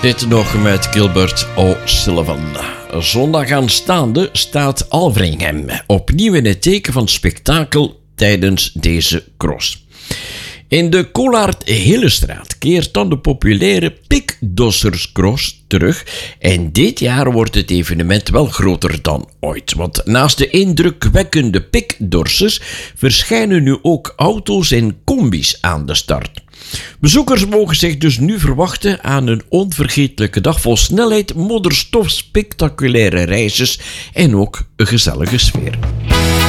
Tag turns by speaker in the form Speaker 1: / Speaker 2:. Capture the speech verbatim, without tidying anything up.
Speaker 1: Dit nog met Gilbert O'Sullivan. Zondag aanstaande staat Alveringham opnieuw in het teken van spektakel tijdens deze cross. In de Collaert-Hillestraat keert dan de populaire Pikdosserscross terug en dit jaar wordt het evenement wel groter dan ooit, want naast de indrukwekkende pikdorsers verschijnen nu ook auto's en combis aan de start. Bezoekers mogen zich dus nu verwachten aan een onvergetelijke dag vol snelheid, modderstof, spectaculaire reizes en ook een gezellige sfeer.